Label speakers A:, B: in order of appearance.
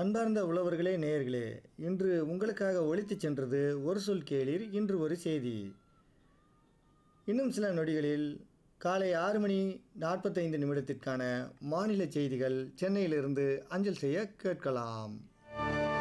A: அன்பார்ந்த உழவர்களே, நேயர்களே, இன்று உங்களுக்காக ஒலித்துச் சென்றது ஒரு சொல் கேளீர், இன்று ஒரு செய்தி. இன்னும் சில நொடிகளில் காலை 6:45 நிமிடத்திற்கான மாநில செய்திகள் சென்னையிலிருந்து அஞ்சல் செய்ய கேட்கலாம்.